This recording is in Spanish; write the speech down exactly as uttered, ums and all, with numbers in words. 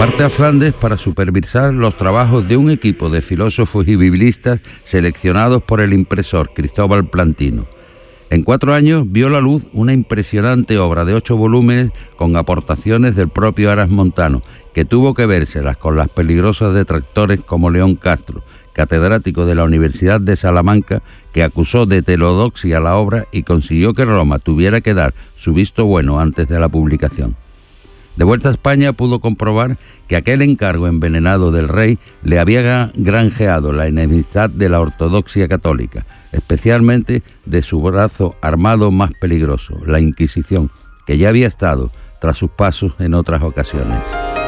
Parte a Flandes para supervisar los trabajos de un equipo de filósofos y biblistas seleccionados por el impresor Cristóbal Plantino. En cuatro años vio la luz una impresionante obra de ocho volúmenes con aportaciones del propio Aras Montano, que tuvo que vérselas con las peligrosas detractores como León Castro, catedrático de la Universidad de Salamanca, que acusó de heterodoxia la obra y consiguió que Roma tuviera que dar su visto bueno antes de la publicación. De vuelta a España pudo comprobar que aquel encargo envenenado del rey le había granjeado la enemistad de la ortodoxia católica, especialmente de su brazo armado más peligroso, la Inquisición, que ya había estado tras sus pasos en otras ocasiones.